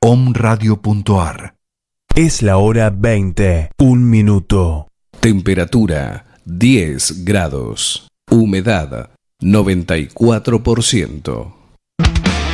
omradio.ar. Es la hora 20, 1 minuto. Temperatura 10 grados. Humedad 94%.